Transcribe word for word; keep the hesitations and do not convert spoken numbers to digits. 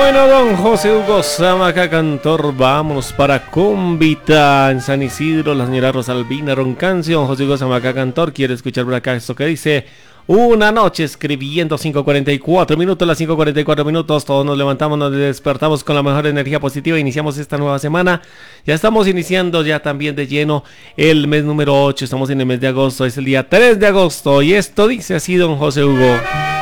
Bueno, don José Hugo Zamaca, cantor, vámonos para Cómbita, en San Isidro. La señora Rosalvina Roncancio, don José Hugo Zamaca, cantor, quiere escuchar por acá esto que dice: una noche escribiendo. Cinco cuarenta y cuatro minutos, las cinco cuarenta y cuatro minutos, todos nos levantamos, nos despertamos con la mejor energía positiva, iniciamos esta nueva semana. Ya estamos iniciando ya también de lleno el mes número ocho, estamos en el mes de agosto, es el día tres de agosto, y esto dice así, don José Hugo.